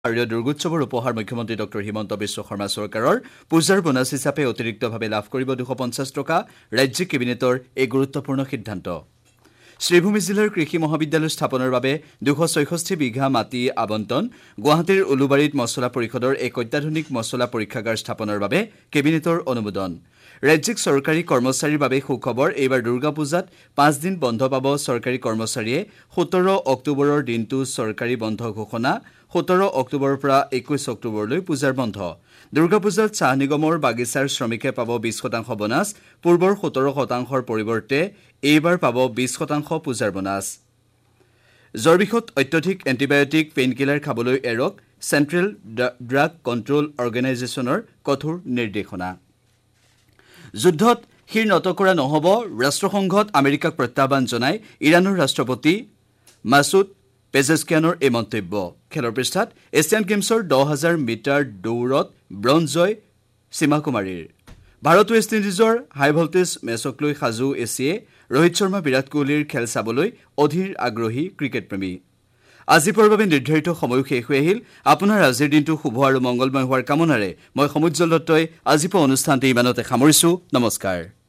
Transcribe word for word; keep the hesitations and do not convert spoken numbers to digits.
শাৰদীয় দুৰ্গোৎসৱৰ উপহাৰ মুখ্যমন্ত্ৰী ডক্টৰ হিমন্ত বিশ্ব শৰ্মা চৰকাৰৰ পূজাৰ বোনাছ হিচাপে অতিৰিক্তভাৱে লাভ কৰিব দুশ পঞ্চাছ টকা ৰাজ্যিক কেবিনেটৰ এই গুৰুত্বপূৰ্ণ সিদ্ধান্ত শ্ৰীভূমি জিলাৰ কৃষি মহাবিদ্যালয় স্থাপনৰ বাবে দুশ ছয়ষষ্ঠি বিঘা মাটি আবণ্টন গুৱাহাটীৰ উলুবাৰীত মছলা পৰিষদৰ এক অত্যাধুনিক মছলা পৰীক্ষাগাৰ স্থাপনৰ বাবে কেবিনেটৰ অনুমোদন ৰাজ্যিক চৰকাৰী কৰ্মচাৰীৰ বাবে সুখবৰ এইবাৰ দুৰ্গা পূজাত পাঁচ দিন বন্ধ পাব চৰকাৰী কৰ্মচাৰীয়ে সোতৰ অক্টোবৰৰ দিনটো চৰকাৰী বন্ধ ঘোষণা সোতৰ অক্টোবৰৰ পৰা একৈশ অক্টোবৰলৈ পূজাৰ বন্ধ দুৰ্গা পূজাত চাহ নিগমৰ বাগিচাৰ শ্ৰমিকে পাব বিশ শতাংশ বোনাছ পূৰ্বৰ সোতৰ শতাংশৰ পৰিৱৰ্তে এইবাৰ পাব বিশ শতাংশ পূজাৰ বোনাছ জৰবিষত অত্যধিক এণ্টিবায়টিক পেইনকিলাৰ খাবলৈ এৰক চেণ্ট্ৰেল ড্ৰাগ কণ্ট্ৰোল অৰ্গেনাইজেশ্যনৰ কঠোৰ নিৰ্দেশনা যুদ্ধত শিৰ নত কৰা নহ'ব ৰাষ্ট্ৰসংঘত আমেৰিকাক প্ৰত্যাহ্বান জনাই ইৰাণৰ ৰাষ্ট্ৰপতি মাছুদ পেজেছকিয়ানৰ এই মন্তব্য খেলৰ পৃষ্ঠাত এছিয়ান গেমছৰ দহ হাজাৰ মিটাৰ দৌৰত ব্ৰঞ্জ জয় সীমা কুমাৰীৰ ভাৰত ৱেষ্ট ইণ্ডিজৰ হাই ভল্টেজ মেচক লৈ সাজু এছিয়ে ৰোহিত শৰ্মা বিৰাট কোহলীৰ খেল চাবলৈ অধীৰ আগ্ৰহী ক্ৰিকেট প্ৰেমী আজিৰ বাবে নিৰ্ধাৰিত সময় শেষ হৈ আহিল আপোনাৰ আজিৰ দিনটো শুভ আৰু মংগলময় হোৱাৰ কামনাৰে মই সমুজ্জ্বল দত্তই আজিৰ অনুষ্ঠানটি ইমানতে সামৰিছো নমস্কাৰ।